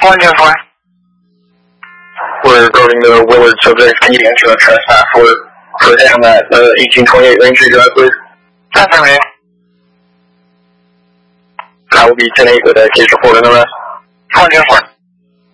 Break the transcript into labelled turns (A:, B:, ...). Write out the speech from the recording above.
A: 104.
B: We're regarding the Willard subject. Can you answer a trespass for him at 1828 Raintree Drive, please?
A: Affirmative.
B: That will be 10-8 with a case report and arrest.
A: 104.